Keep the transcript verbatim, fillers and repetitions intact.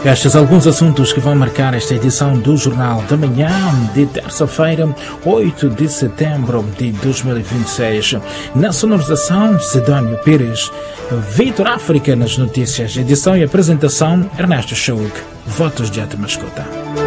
Estes alguns assuntos que vão marcar esta edição do Jornal da Manhã de terça-feira, oito de setembro de dois mil e vinte e seis. Na sonorização, Sidónio Pires, Vitor África nas notícias, edição e apresentação, Ernesto Chouk. Votos de ótima escuta.